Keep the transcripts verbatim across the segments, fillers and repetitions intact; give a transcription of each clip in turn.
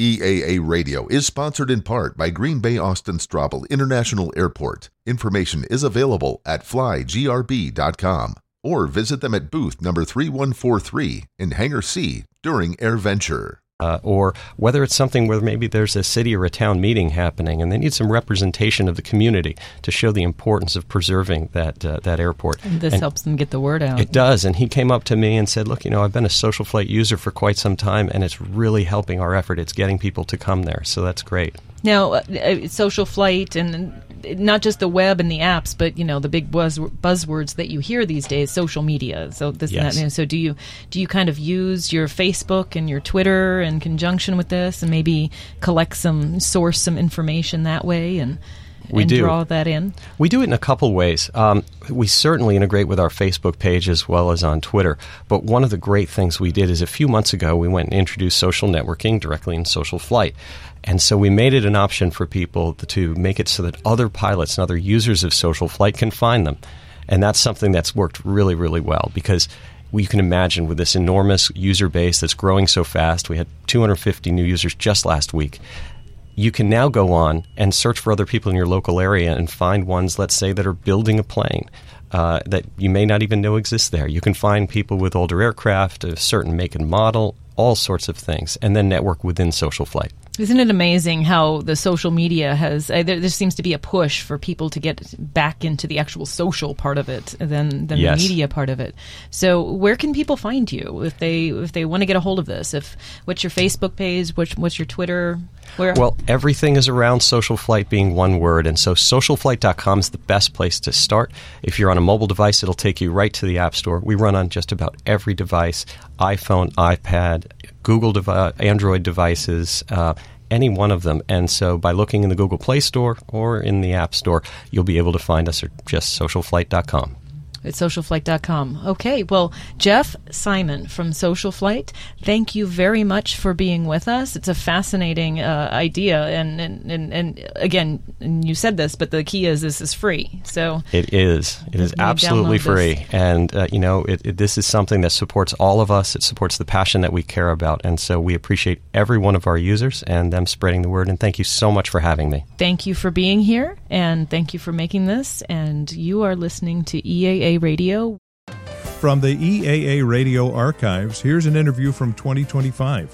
E A A Radio is sponsored in part by Green Bay Austin Straubel International Airport. Information is available at fly g r b dot com or visit them at booth number three one four three in Hangar C during AirVenture. Uh, or whether it's something where maybe there's a city or a town meeting happening and they need some representation of the community to show the importance of preserving that uh, that airport. And this and helps them get the word out. It does. And he came up to me and said, look, you know, I've been a Social Flight user for quite some time, and it's really helping our effort. It's getting people to come there. So that's great. Now, uh, Social Flight, and not just the web and the apps, but you know the big buzz, buzzwords that you hear these days, social media. So this, yes. and that. So do you do you kind of use your Facebook and your Twitter in conjunction with this, and maybe collect some source some information that way, and we and do. draw that in? We do it in a couple ways. Um, we certainly integrate with our Facebook page as well as on Twitter. But one of the great things we did is a few months ago we went and introduced social networking directly in Social Flight. And so we made it an option for people to make it so that other pilots and other users of Social Flight can find them. And that's something that's worked really, really well because we can imagine with this enormous user base that's growing so fast. We had two hundred fifty new users just last week. You can now go on and search for other people in your local area and find ones, let's say, that are building a plane uh, that you may not even know exists there. You can find people with older aircraft, a certain make and model, all sorts of things, and then network within Social Flight. Isn't it amazing how the social media has, uh, there, there seems to be a push for people to get back into the actual social part of it than, than yes. the media part of it. So where can people find you if they if they want to get a hold of this? If What's your Facebook page? What's, what's your Twitter? Where? Well, everything is around Social Flight being one word, and so social flight dot com is the best place to start. If you're on a mobile device, it'll take you right to the App Store. We run on just about every device, iPhone, iPad, Google devi- Android devices, uh, any one of them. And so by looking in the Google Play Store or in the App Store, you'll be able to find us at just social flight dot com. At social flight dot com. Okay, well, Jeff Simon from Social Flight, thank you very much for being with us. It's a fascinating uh, idea, and, and, and, and again, and you said this, but the key is this is free. So It is. It is absolutely free. This. And, uh, you know, it, it, this is something that supports all of us. It supports the passion that we care about. And so we appreciate every one of our users and them spreading the word. And thank you so much for having me. Thank you for being here, and thank you for making this. And you are listening to E A A Radio. From the E A A Radio archives, here's an interview from twenty twenty-five.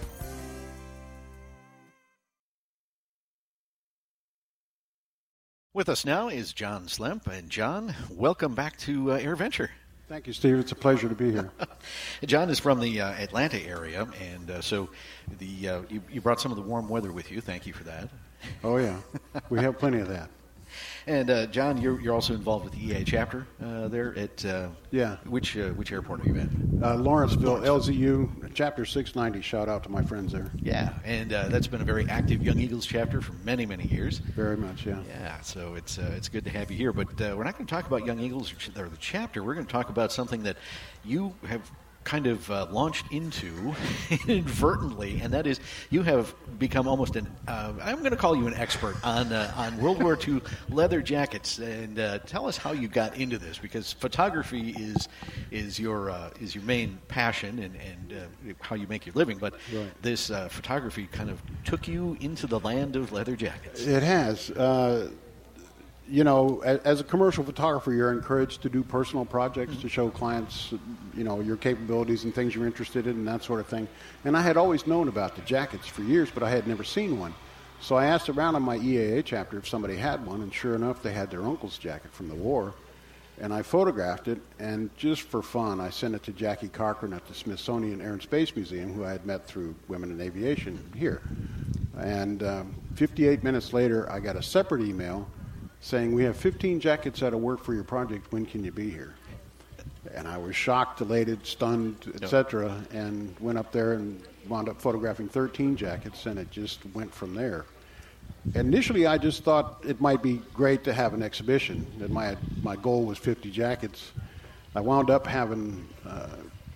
With us now is John Slemp. And John, welcome back to uh, AirVenture. Thank you, Steve. It's a pleasure to be here. John is from the uh, Atlanta area, and uh, so the uh, you, you brought some of the warm weather with you. Thank you for that. Oh, yeah. We have plenty of that. And uh, John, you're you're also involved with the E A chapter uh, there at uh, yeah. Which uh, which airport are you at? Uh, Lawrenceville, L Z U, chapter six ninety. Shout out to my friends there. Yeah, and uh, that's been a very active Young Eagles chapter for many many years. Very much, yeah. Yeah, so it's uh, it's good to have you here. But uh, we're not going to talk about Young Eagles or the chapter. We're going to talk about something that you have kind of uh, launched into inadvertently, and that is you have become almost an, uh, I'm going to call you an expert on uh, on World War Two leather jackets. And uh, tell us how you got into this, because photography is is your uh, is your main passion and, and uh, how you make your living. But right. this uh, photography kind of took you into the land of leather jackets. It has. Uh, You know, as a commercial photographer, you're encouraged to do personal projects mm-hmm. to show clients, you know, your capabilities and things you're interested in and that sort of thing. And I had always known about the jackets for years, but I had never seen one. So I asked around on my E A A chapter if somebody had one, and sure enough, they had their uncle's jacket from the war. And I photographed it, and just for fun, I sent it to Jackie Cochran at the Smithsonian Air and Space Museum, who I had met through Women in Aviation here. And um, fifty-eight minutes later, I got a separate email saying, we have fifteen jackets that'll work for your project. When can you be here? And I was shocked, elated, stunned, et cetera, and went up there and wound up photographing thirteen jackets, and it just went from there. Initially, I just thought it might be great to have an exhibition, that my my goal was fifty jackets. I wound up having uh,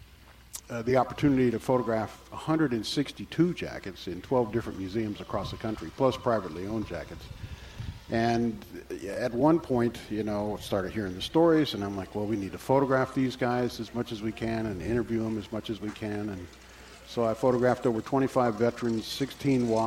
uh, the opportunity to photograph one hundred sixty-two jackets in twelve different museums across the country, plus privately owned jackets. And at one point, you know, started hearing the stories, and I'm like, well, we need to photograph these guys as much as we can and interview them as much as we can. And so I photographed over twenty-five veterans, sixteen wives.